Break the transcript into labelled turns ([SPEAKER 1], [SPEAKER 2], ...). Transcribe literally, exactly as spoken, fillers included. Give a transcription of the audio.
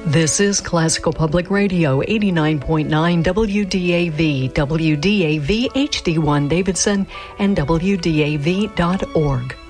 [SPEAKER 1] This is Classical Public Radio, eighty-nine point nine W D A V, W D A V H D one Davidson, and W D A V dot org.